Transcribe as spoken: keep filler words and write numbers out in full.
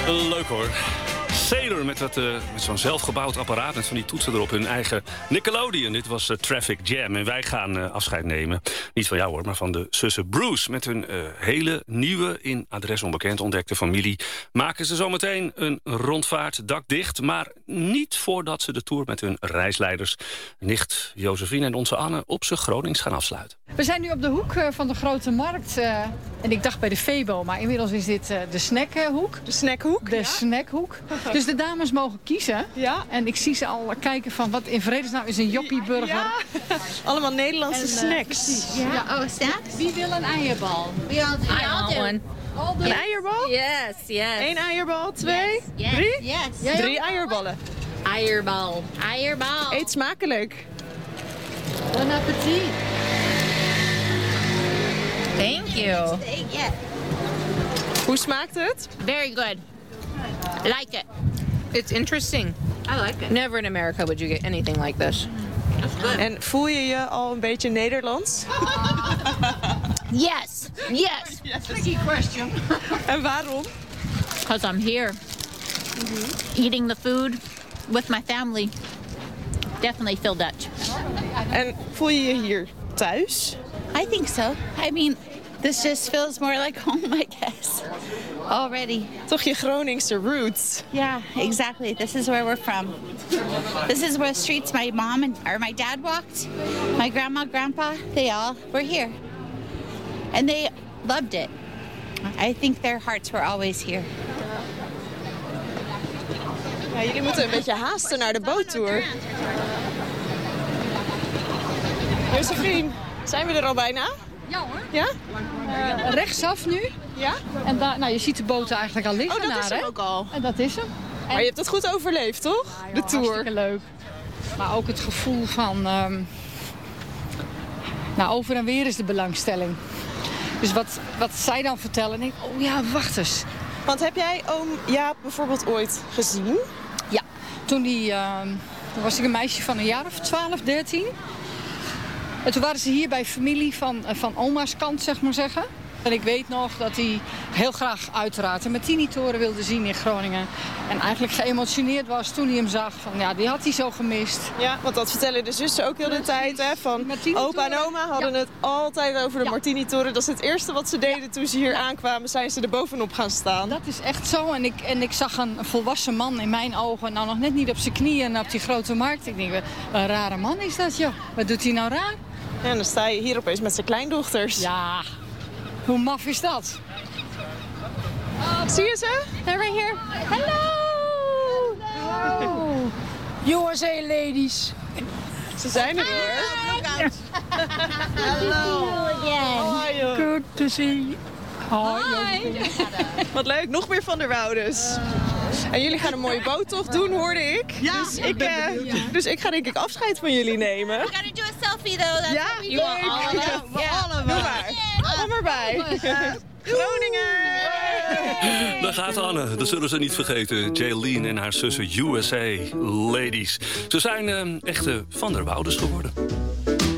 Leuk hoor. Sailor met, dat, uh, met zo'n zelfgebouwd apparaat met van die toetsen erop. Hun eigen Nickelodeon. Dit was uh, Traffic Jam. En wij gaan uh, afscheid nemen. Niet van jou hoor, maar van de zussen Bruce. Met hun uh, hele nieuwe, in adres onbekend ontdekte familie. Maken ze zometeen een rondvaart dakdicht. Maar niet voordat ze de tour met hun reisleiders, nicht Josephine en onze Anne, op z'n Gronings gaan afsluiten. We zijn nu op de hoek uh, van de Grote Markt. Uh, en ik dacht bij de Febo, maar inmiddels is dit uh, de snackhoek. De snackhoek? De ja. snackhoek. Dus de dames mogen kiezen. Ja. En ik zie ze al kijken van wat in vredesnaam is een joppieburger. Ja. Allemaal Nederlandse en, uh, snacks. Ja. Ja. Oh, snacks? Wie wil een eierbal? We all, we all do. One. All Een eierbal? Yes, yes. Eén eierbal, twee, Yes. drie? Yes. Ja, Drie eierballen. Eierbal. Eierbal. Eet smakelijk. Bon appetit. Thank you. Yeah. Hoe smaakt het? Very good. Like it. It's interesting. I like it. Never in America would you get anything like this. That's good. En voel je je al een beetje Nederlands? Yes. Yes. Tricky question. En waarom? Because I'm here. Eating the food with my family. Definitely feel Dutch. En voel je je hier thuis? I think so. I mean, this just feels more like home, I guess. Already. Toch je Groningse roots. Yeah, exactly. This is where we're from. This is where streets my mom and or my dad walked. My grandma, grandpa, they all were here. And they loved it. I think their hearts were always here. Ja, jullie moeten een beetje haasten naar de boottour. Josephine, zijn we er al bijna? Ja hoor. Ja? Uh, rechtsaf nu. Ja? En daar, nou, je ziet de boten eigenlijk al liggen. Oh, dat naar, is hem hè? ook al. En dat is hem. Maar je hebt het goed overleefd, toch? Ja, joh, de tour. Hartstikke leuk. Maar ook het gevoel van... Um, nou, over en weer is de belangstelling. Dus wat, wat zij dan vertellen, denk ik, oh ja, wacht eens. Want heb jij oom Jaap bijvoorbeeld ooit gezien? Ja, toen, die, uh, toen was ik een meisje van een jaar of twaalf, dertien. En toen waren ze hier bij familie van, van oma's kant, zeg maar zeggen. En ik weet nog dat hij heel graag uiteraard de Martini-toren wilde zien in Groningen. En eigenlijk geëmotioneerd was toen hij hem zag. Van, ja, die had hij zo gemist. Ja, want dat vertellen de zussen ook heel de tijd. Hè, van opa en oma hadden ja. het altijd over de ja. Martini-toren. Dat is het eerste wat ze deden ja. toen ze hier ja. aankwamen. Zijn ze er bovenop gaan staan. Dat is echt zo. En ik, en ik zag een volwassen man in mijn ogen. Nou, nog net niet op zijn knieën op die grote markt. Ik denk, een rare man is dat, joh. Wat doet hij nou raar? Ja, en dan sta je hier opeens met zijn kleindochters. Ja. Hoe maf is dat? Zie je ze? They're right here. Hello! Hello! U S A ladies. Ze zijn er weer. Hello again. Good to see you. Hi. Wat leuk, nog meer van der Wouders. En jullie gaan een mooie boottocht doen, hoorde ik. Ja, dus, ik uh, dus ik ga denk ik afscheid van jullie nemen. We gotta do a selfie though. That's ja, what we leuk. do. All of them. Ja, doe maar. Kom erbij. Groningen! Daar gaat Anne, dat zullen ze niet vergeten. Jaylene en haar zussen U S A ladies. Ze zijn uh, echte Van der Wouders geworden.